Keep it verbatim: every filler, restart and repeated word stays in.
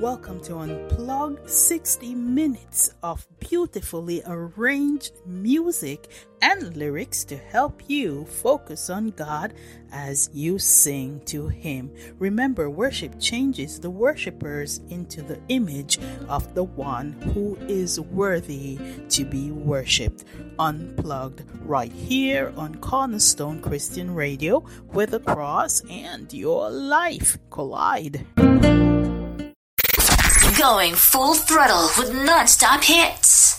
welcome to Unplugged sixty minutes of beautifully arranged music and lyrics to help you focus on God as you sing to Him. Remember, worship changes the worshipers into the image of the one who is worthy to be worshipped. Unplugged right here on Cornerstone Christian Radio, where the cross and your life collide. Going full throttle with non-stop hits.